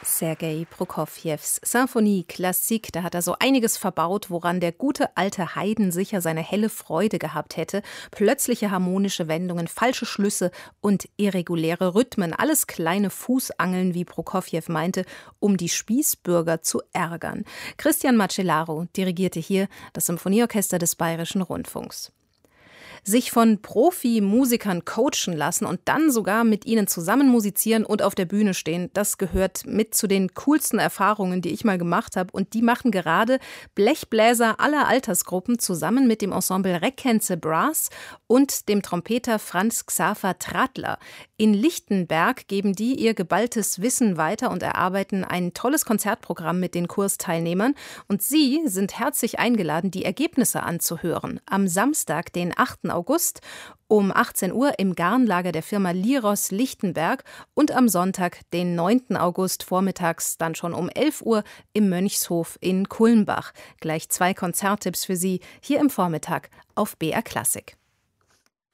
Sergei Prokofjews Symphonie Klassik, da hat er so einiges verbaut, woran der gute alte Haydn sicher seine helle Freude gehabt hätte. Plötzliche harmonische Wendungen, falsche Schlüsse und irreguläre Rhythmen, alles kleine Fußangeln, wie Prokofjew meinte, um die Spießbürger zu ärgern. Christian Macellaro dirigierte hier das Symphonieorchester des Bayerischen Rundfunks. Sich von Profi-Musikern coachen lassen und dann sogar mit ihnen zusammen musizieren und auf der Bühne stehen, das gehört mit zu den coolsten Erfahrungen, die ich mal gemacht habe. Und die machen gerade Blechbläser aller Altersgruppen zusammen mit dem Ensemble Reckenze Brass und dem Trompeter Franz Xaver Tradler. In Lichtenberg geben die ihr geballtes Wissen weiter und erarbeiten ein tolles Konzertprogramm mit den Kursteilnehmern. Und Sie sind herzlich eingeladen, die Ergebnisse anzuhören. Am Samstag, den 8. August um 18 Uhr im Garnlager der Firma Liros Lichtenberg und am Sonntag, den 9. August vormittags, dann schon um 11 Uhr im Mönchshof in Kulmbach. Gleich 2 Konzerttipps für Sie hier im Vormittag auf BR Klassik.